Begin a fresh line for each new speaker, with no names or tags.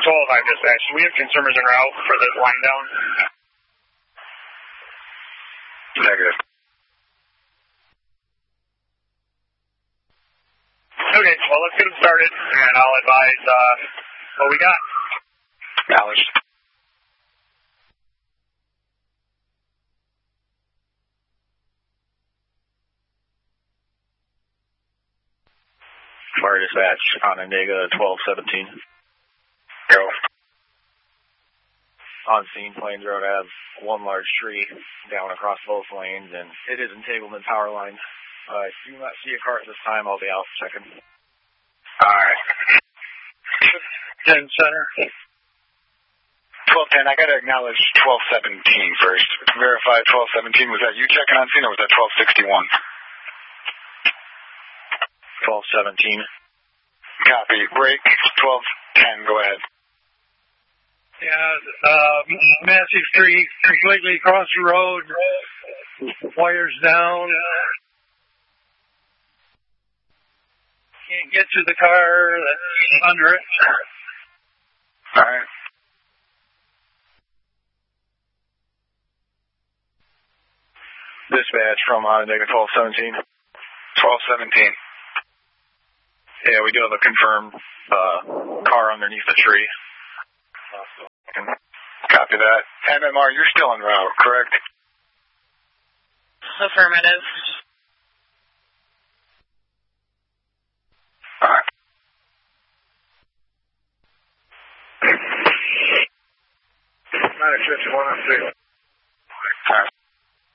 12-5 dispatch. We have consumers en route for this line down.
Negative.
Okay, well, let's get them started, and I'll advise what we got.
Acknowledged.
Fire dispatch, Onondaga 1217.
Go.
On scene, Plains Road has one large tree down across both lanes, and it is entanglement power lines. I do not see a car at this time. I'll be out checking.
Alright.
10 center.
1210, I gotta acknowledge 1217 first. Verify 1217, was that you checking on scene or was that 1261?
1217.
Copy. Break. 1210, go ahead.
Yeah, massive tree completely across the road. Wires down. Can't get to the car that's under it.
Alright.
Dispatch from Onondaga 1217.
1217.
Yeah, we do have a confirmed car underneath the tree.
Copy that. MMR, you're still en route, correct?
Affirmative.